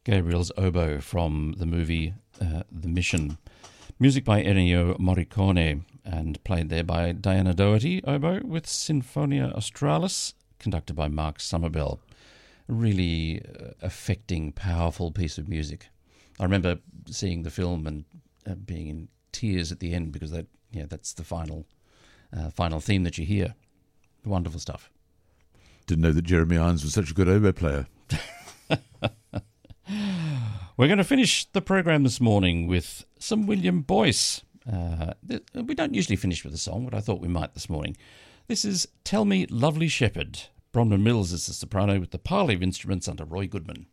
Gabriel's oboe from the movie The Mission. Music by Ennio Morricone and played there by Diana Doherty, oboe, with Sinfonia Australis, conducted by Mark Somerville. A really affecting, powerful piece of music. I remember seeing the film and being in tears at the end because that's the final theme that you hear. Wonderful stuff. Didn't know that Jeremy Irons was such a good oboe player. We're going to finish the program this morning with some William Boyce. We don't usually finish with a song, but I thought we might this morning. This is Tell Me Lovely Shepherd. Bronwyn Mills is the soprano with the parley of instruments under Roy Goodman.